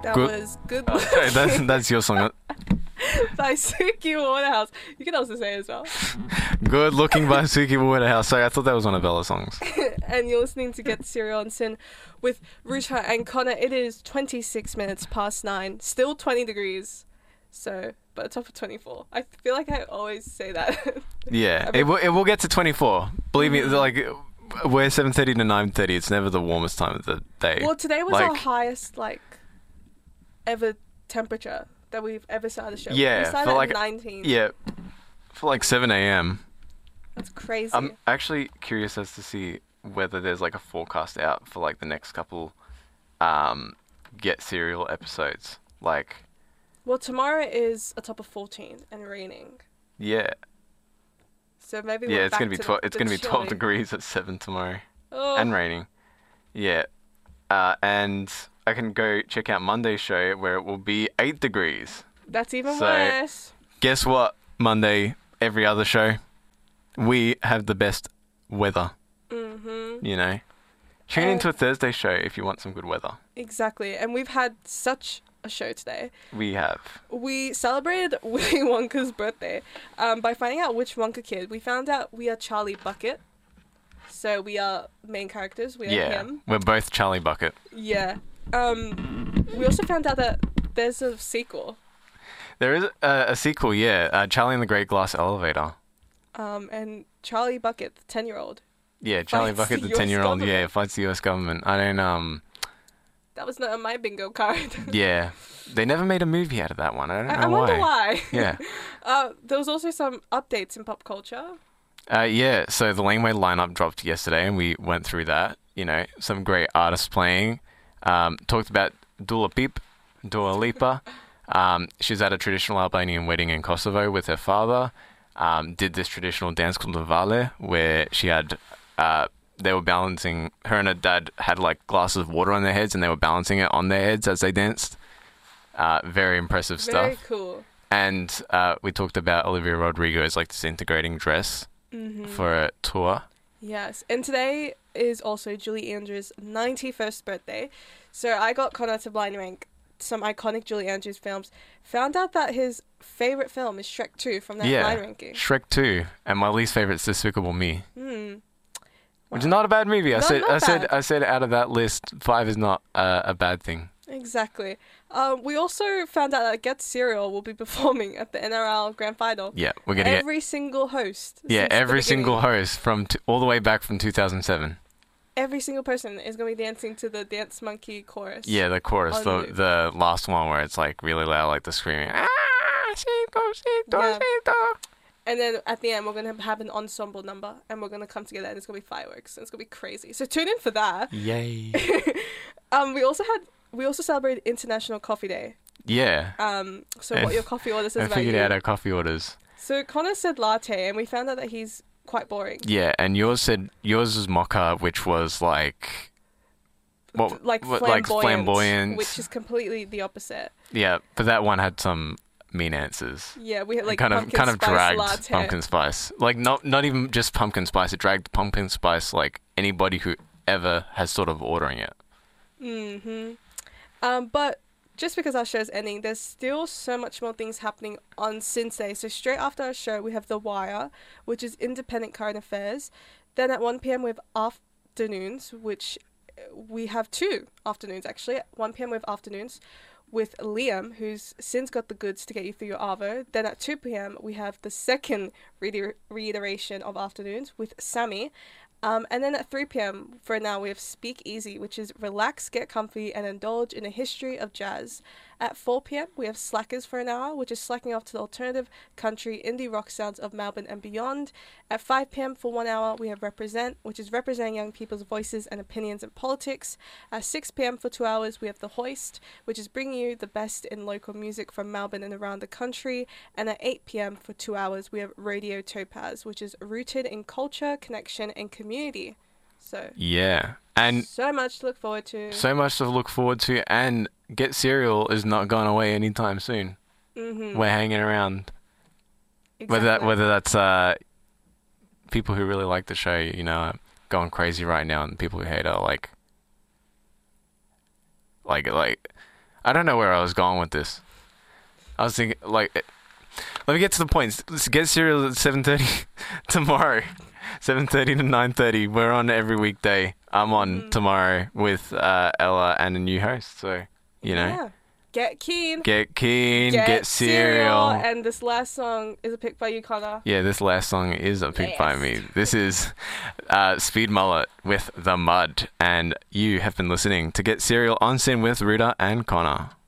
That Good- was Good Okay, that's your song. by Suki Waterhouse. You can also say it as well. Good Looking by Suki Waterhouse. Sorry, I thought that was one of Bella's songs. And you're listening to Get Serial on Sin with Ruta and Connor. It is 26 minutes past 9. Still 20 degrees. So, but a top of 24. I feel like I always say that. Yeah, it will get to 24. Believe me, like, we're 7:30 to 9:30. It's never the warmest time of the day. Well, today was Like- our highest, ever temperature that we've ever started a show. Yeah, We started for, at like, 19. Yeah, for 7 a.m. That's crazy. I'm actually curious as to see whether there's a forecast out for the next couple Get Serial episodes. Well, tomorrow is a top of 14 and raining. Yeah. So maybe Yeah, we're it's back gonna be to 12. the It's gonna be 12 chilly. degrees at 7 tomorrow, Oh, and raining. Yeah, and I can go check out Monday's show where it will be 8 degrees. that's even So- worse. Guess what? Monday, every other show, we have the best weather. Mm-hmm. You know, tune into a Thursday show if you want some good weather. Exactly. And we've had such a show today. We have. We celebrated Willy Wonka's birthday by finding out which Wonka kid. We found out we are Charlie Bucket. So we are main characters. We are Yeah, him. we're both Charlie Bucket. Yeah. We also found out that there's a sequel. There is a sequel, yeah. Charlie and the Great Glass Elevator. And Charlie Bucket, the 10-year-old. Yeah, Charlie Fights Bucket, the the US 10-year-old. Yeah, government. fights the U.S. government. I don't. That was not on my bingo card. Yeah, they never made a movie out of that one. I don't know I wonder why. Yeah. There was also some updates in pop culture. Yeah, so the Laneway lineup dropped yesterday, and we went through that. You know, some great artists playing. Talked about Dua Lipa. She's at a traditional Albanian wedding in Kosovo with her father. Did this traditional dance called the Vale, where she had, they were balancing, her and her dad had glasses of water on their heads, and they were balancing it on their heads as they danced. Very impressive Very stuff. cool. And we talked about Olivia Rodrigo's disintegrating dress for a tour. Yes, and today is also Julie Andrews' 91st birthday. So I got Connor to blind rank some iconic Julie Andrews films. Found out that his favorite film is Shrek 2 from that blind ranking. Shrek 2, and my least favorite is Despicable Me, which is Wow. not a bad movie. Not bad. I said out of that list, 5 is not a bad thing. Exactly. We also found out that Get Serial will be performing at the NRL Grand Final. Yeah, we're gonna get Every single host. yeah since the every single beginning. host from all the way back from 2007. Every single person is going to be dancing to the Dance Monkey chorus. Yeah, the chorus, On the loop. the last one where it's really loud, the screaming. Ah, Cinco, Cinco, Yeah. Cinco. And then at the end, we're going to have an ensemble number, and we're going to come together, and it's going to be fireworks, and it's going to be crazy. So tune in for that. Yay! We also celebrated International Coffee Day. Yeah. So what your coffee order says I about figured you. out our coffee orders. So Connor said latte, and we found out that he's quite boring. Yeah, and yours was mocha, which was flamboyant. Which is completely the opposite. Yeah, but that one had some mean answers. Yeah, we had kind of pumpkin spice dragged latte. pumpkin spice. Not even just pumpkin spice. It dragged pumpkin spice anybody who ever has thought of ordering it. But just because our show's ending, there's still so much more things happening on Sinsay. So straight after our show, we have The Wire, which is independent current affairs. Then at 1 p.m. we have afternoons, which we have 2 afternoons actually. At 1 p.m. we have afternoons with Liam, who's since got the goods to get you through your Arvo. Then at 2 p.m. we have the second reiteration of afternoons with Sammy. And then at 3 p.m. for now, we have Speak Easy, which is relax, get comfy, and indulge in a history of jazz. At 4 p.m., we have Slackers for an hour, which is slacking off to the alternative, country, indie rock sounds of Melbourne and beyond. At 5 p.m. for 1 hour, we have Represent, which is representing young people's voices and opinions in politics. At 6 p.m. for 2 hours, we have The Hoist, which is bringing you the best in local music from Melbourne and around the country. And at 8 p.m. for 2 hours, we have Radio Topaz, which is rooted in culture, connection, and community. So, Yeah, and so much to look forward to. so much to look forward to. And Get Serial is not going away anytime soon. Mm-hmm. We're hanging around. Exactly. Whether that's people who really like the show, are going crazy right now, and people who hate are like I don't know where I was going with this. I was thinking, like, let me get to the point. Let's get Serial at 7:30 tomorrow. 7:30 to 9:30. We're on every weekday. I'm on tomorrow with Ella and a new host. So, you know. Yeah. Get keen. Get keen. Get Serial. And this last song is a pick by you, Connor. Yeah, this last song is a pick by me. This is Speed Mullet with The Mud. And you have been listening to Get Serial on Sin with Ruta and Connor.